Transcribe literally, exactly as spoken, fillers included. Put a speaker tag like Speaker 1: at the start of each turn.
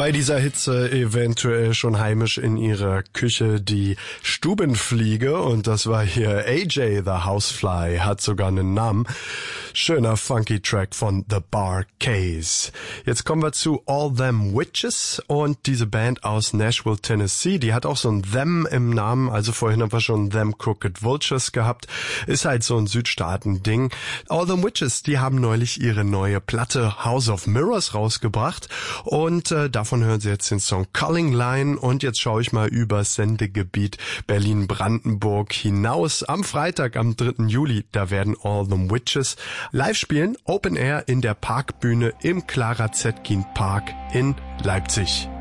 Speaker 1: Bei dieser Hitze eventuell schon heimisch in ihrer Küche die Stubenfliege, und das war hier A J the Housefly, hat sogar einen Namen. Schöner funky Track von The Bar Case. Jetzt kommen wir zu All Them Witches, und diese Band aus Nashville, Tennessee, die hat auch so ein Them im Namen, also vorhin haben wir schon Them Crooked Vultures gehabt, ist halt so ein Südstaaten-Ding. All Them Witches, die haben neulich ihre neue Platte House of Mirrors rausgebracht, und äh, davon hören Sie jetzt den Song Calling Line. Und jetzt schaue ich mal über Sendegebiet Berlin-Brandenburg hinaus. Am Freitag, am dritten Juli, da werden All Them Witches live spielen, Open Air in der Parkbühne im Clara Zetkin Park in Leipzig.